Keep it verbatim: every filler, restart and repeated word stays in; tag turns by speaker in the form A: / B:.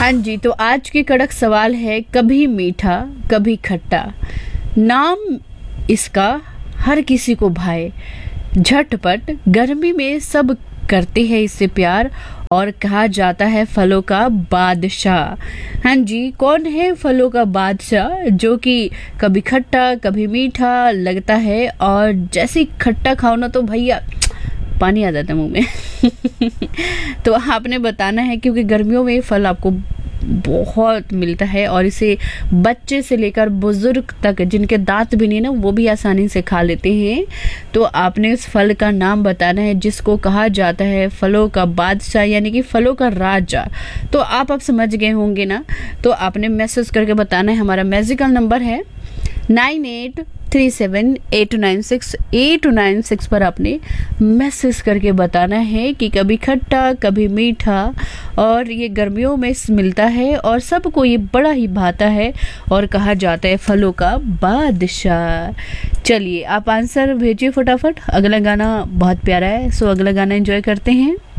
A: हाँ जी, तो आज की कड़क सवाल है, कभी मीठा कभी खट्टा, नाम इसका हर किसी को भाए, झटपट गर्मी में सब करते हैं इससे प्यार और कहा जाता है फलों का बादशाह। हाँ जी, कौन है फलों का बादशाह जो कि कभी खट्टा कभी मीठा लगता है और जैसे ही खट्टा खाओ ना तो भैया पानी आ जाता है मुंह में। तो आपने बताना है, क्योंकि गर्मियों में फल आपको बहुत मिलता है और इसे बच्चे से लेकर बुजुर्ग तक जिनके दांत भी नहीं ना वो भी आसानी से खा लेते हैं। तो आपने उस फल का नाम बताना है जिसको कहा जाता है फलों का बादशाह यानी कि फलों का राजा। तो आप अब समझ गए होंगे ना, तो आपने मैसेज करके बताना है। हमारा मैजिकल नंबर है nine eight three seven eight nine six eight nine six पर आपने मैसेज करके बताना है कि कभी खट्टा कभी मीठा और ये गर्मियों में मिलता है और सबको ये बड़ा ही भाता है और कहा जाता है फलों का बादशाह। चलिए आप आंसर भेजिए फटाफट। अगला गाना बहुत प्यारा है, सो अगला गाना एंजॉय करते हैं।